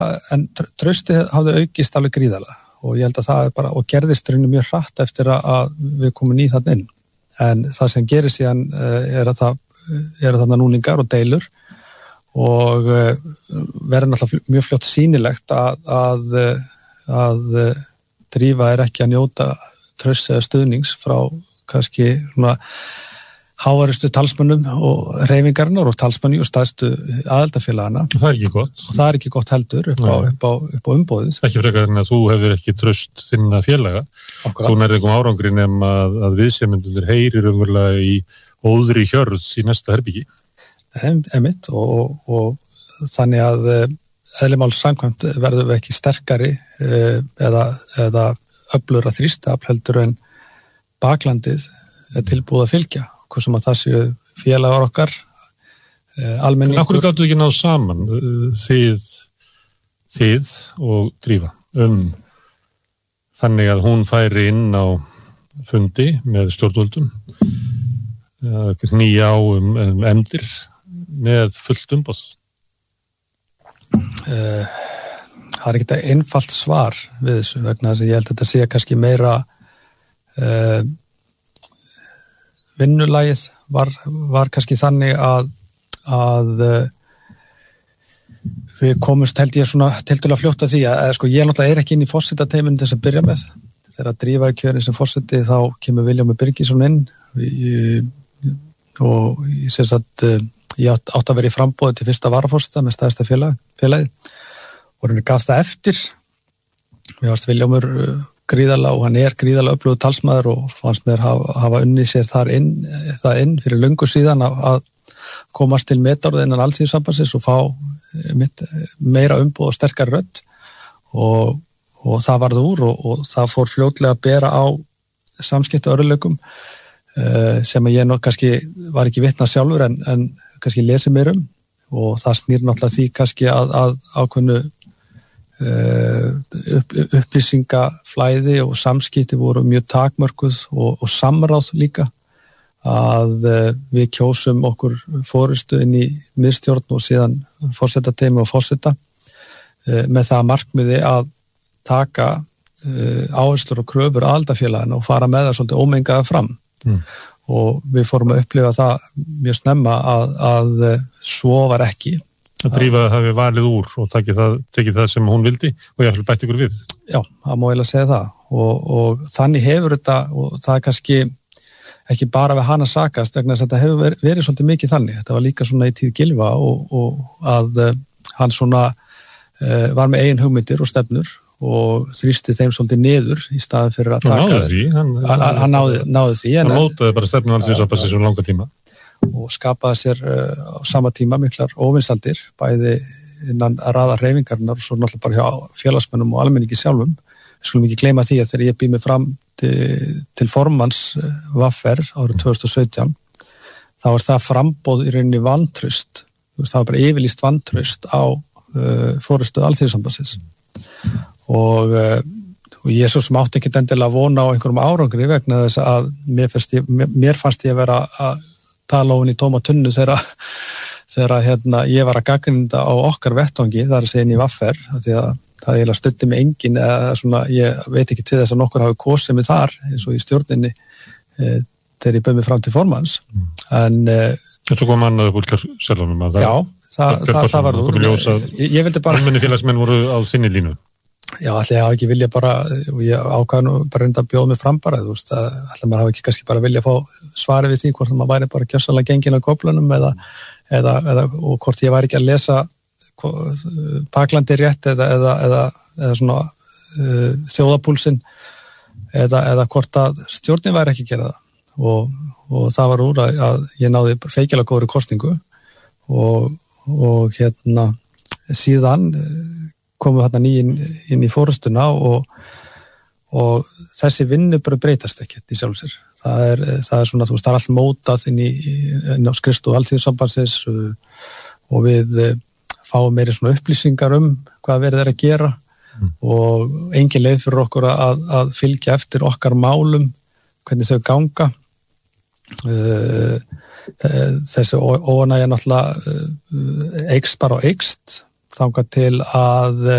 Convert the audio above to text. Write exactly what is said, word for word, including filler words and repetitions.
en traustið hafði aukist alveg gríðarlega og ég held að það er bara, og gerðist rauninu mjög hratt eftir að við komum í þarna inn. En það sem gerir síðan er að það eru þarna núningar og deilur og verður náttúrulega mjög fljótt sýnilegt að, að, að Drífa er ekki að njóta trausts eða stuðnings frá kannski svona hávarustu talsmönnum og hreyfingarinnar og talsmanni og stærstu aðildafélagana. Það er ekki gott. Og það er ekki gott heldur upp á, upp á, upp á umboðið. Ekki frekar en að þú hefur ekki traust þinna félaga. Akkurat. Þú nærði einhverjum árangri nema að, að viðsemjendurnir heyrir umverulega í óðri hjörð í næsta herbyggi. Einmitt og, og þannig að eðli máls samkvæmt verðum við ekki sterkari eða, eða öflura þrýstafl heldur en baklandið er tilbúið að fylgja. Hvað sem að það séu félagar okkar, almenningur. En okkur gáttu ekki náð saman þið, þið og Drífa um þannig að hún færi inn á fundi með stjórnvöldum, knýja á um, um emdir með fullt umboð? Uh, það er ekki einfalt svar við þessu vegna þess að ég held að þetta sé kannski meira uh, vinnulagið var, var kannski þannig að, að við komumst held ég svona tiltölulega fljótt að því að, að sko, ég náttúrulega er ekki inn í forsetateyminu til þess að byrja með. Þegar Drífa í kjörin sem forseti þá kemur Vilhjálmur Birgisson inn í, og ég sést að ég átt, átt að vera í framboði til fyrsta varaforseta með stærsta félag, félagið og henni gaf það eftir. Mér varst Vilhjálmur gríðarlega og hann er gríðarlega öflugur talsmaður og fannst mér hafa, hafa unnið sér þar inn, það inn fyrir löngu síðan að, að komast til metorð innan Alþýðusambandsins og fá mitt, meira umboð og sterkari rödd og, og það varð úr og, og það fór fljótlega að bera á samskipta örðuleikum uh, sem að ég nú kannski var ekki vitna sjálfur en, en kannski lesið mér um og það snýr náttúrulega því kannski að, að ákveðnu Upp, upplýsingaflæði og samskipti voru mjög takmörkuð og, og samráð líka að við kjósum okkur forystu inn í miðstjórn og síðan forsetateymi og forseta með það markmiði að taka áherslur og kröfur aðildafélagana og fara með það svolítið ómengaða fram mm. og við fórum að upplifa það mjög snemma að, að svo var ekki. Að Drífa hafi valið úr og tekið það, tekið það sem hún vildi og ég ætla bætt ykkur við. Já, það má eiginlega segja það og, og þannig hefur þetta og það er kannski ekki bara við hana sakast vegna þess að þetta hefur verið, verið svolítið mikið þannig. Þetta var líka svona í tíð Gylfa og, og að uh, hann svona uh, var með eigin hugmyndir og stefnur og þrýsti þeim svolítið niður í staðin fyrir að taka. Hann náði því. Hann, hann, hann náði, náði því. Hann mótaði bara stefnu Alþýðusambandsins um langa tíma. Og skapaði sér uh, á sama tíma miklar óvinsaldir, bæði innan raða hreyfingarinnar og svo náttúrulega bara hjá félagsmönnum og almenningi sjálfum. Við skulum ekki gleyma því að þegar ég býð mig fram til, til formans uh, V R árið tvö þúsund og sautján, þá er það framboð í rauninni vantraust, það var bara yfirlýst vantraust á uh, forystu Alþýðusambandsins. Og, uh, og ég svo sem átti ekki endilega vona á einhverjum árangri vegna þess að mér fannst ég, mér, mér fannst ég að vera að tala ofan í tóma tunnu þegar, þegar hérna, ég var að gagnrýna á okkar vettvangi, það er að segja inn í V R, því að það eiginlega studdi mig engin, eða svona, ég veit ekki til þess að nokkur hafi kosið mig þar, eins og í stjórninni, e, þegar ég bauð mig fram til formans. Mm. En... En svo kom annað upp úr kjörselunum að það... Já, það, það, það var úr. Ég, ég vildi bara... Almenni félagsmenn voru á sinni línu. Já, allir hafa ekki vilja bara, og ég ákvæði nú bara reynda að bjóða mig fram bara, þú veist, að allir maður hafa ekki kannski bara vilja að fá svari við því hvort maður væri bara gjörsamlega gengin á köflunum eða, eða, eða, og hvort ég væri ekki að lesa baklandi rétt eða, eða, eða, eða svona uh, þjóðapúlsinn eða, eða hvort að stjórnin væri ekki að gera það og, og það var úr að, að ég náði feikilega góðri kosningu og, og hérna síðan komum við hérna nýinn inn í forystuna og, og þessi vinnu bara breytast ekkert í sjálfu sér. Það er, það er svona, þú veist, það er allt mótað inn, í, inn á skrifstofu Alþýðusambandsins og við fáum meiri svona upplýsingar um hvað verið er að gera mm. og engin leið fyrir okkur að, að fylgja eftir okkar málum, hvernig þau ganga. Þessi óanægja náttúrulega eykst bara á eykst þangað til að